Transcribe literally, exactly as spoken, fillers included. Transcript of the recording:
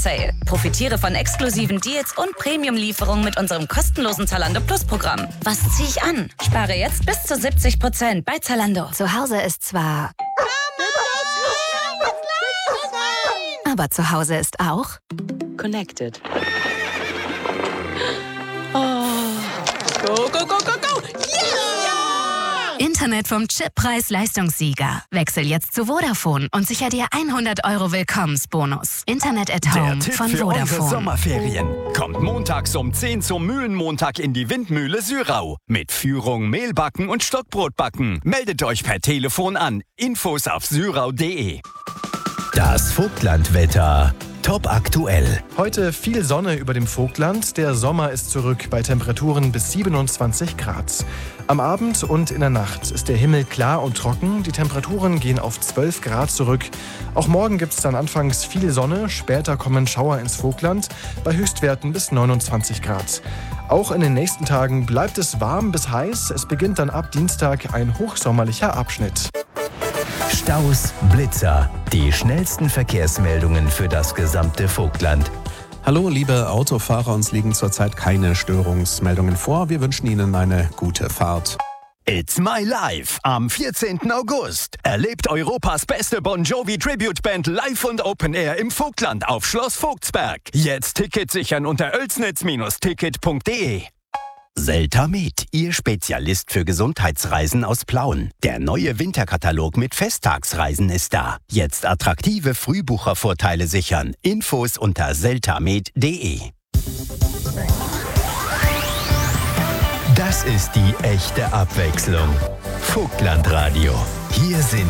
Sale. Profitiere von exklusiven Deals und Premium-Lieferungen mit unserem kostenlosen Zalando Plus-Programm. Was ziehe ich an? Spare jetzt bis zu siebzig Prozent bei Zalando. Zu Hause ist zwar... Aber zu Hause ist auch... Connected. Oh. Go, go, go, go, go! Yeah! Internet vom Chip Preis-Leistungssieger. Wechsel jetzt zu Vodafone und sicher dir hundert Euro Willkommensbonus. Internet at Home Der Tipp von für Vodafone. unsere Sommerferien. Kommt montags um zehn zum Mühlenmontag in die Windmühle Syrau. Mit Führung, Mehlbacken und Stockbrotbacken. Meldet euch per Telefon an. Infos auf syrau punkt de. Das Vogtlandwetter. Top aktuell. Heute viel Sonne über dem Vogtland. Der Sommer ist zurück bei Temperaturen bis siebenundzwanzig Grad. Am Abend und in der Nacht ist der Himmel klar und trocken. Die Temperaturen gehen auf zwölf Grad zurück. Auch morgen gibt es dann anfangs viel Sonne. Später kommen Schauer ins Vogtland bei Höchstwerten bis neunundzwanzig Grad. Auch in den nächsten Tagen bleibt es warm bis heiß. Es beginnt dann ab Dienstag ein hochsommerlicher Abschnitt. Staus, Blitzer. Die schnellsten Verkehrsmeldungen für das gesamte Vogtland. Hallo, liebe Autofahrer, uns liegen zurzeit keine Störungsmeldungen vor. Wir wünschen Ihnen eine gute Fahrt. It's My Life am vierzehnten August. Erlebt Europas beste Bon Jovi Tribute Band live und Open Air im Vogtland auf Schloss Vogtsberg. Jetzt Ticket sichern unter oelsnitz Ticket punkt de. Seltamed, Ihr Spezialist für Gesundheitsreisen aus Plauen. Der neue Winterkatalog mit Festtagsreisen ist da. Jetzt attraktive Frühbuchervorteile sichern. Infos unter seltamed punkt de. Das ist die echte Abwechslung. Vogtlandradio. Hier sind